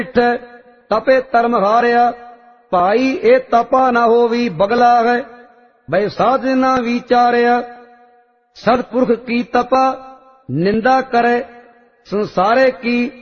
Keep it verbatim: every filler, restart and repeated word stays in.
ਡਿਠੈ ਤਪੇ ਧਰਮ ਹਾਰਿਆ। ਭਾਈ ਇਹ ਤਪਾ ਨਾ ਹੋਵੀ ਬਗਲਾ ਹੈ, ਬਈ ਸਾਧ ਨਾ ਵਿਚਾਰਿਆ। ਸਤਪੁਰਖ ਕੀ ਤਪਾ ਨਿੰਦਾ ਕਰੇ, ਸੰਸਾਰੇ ਕੀ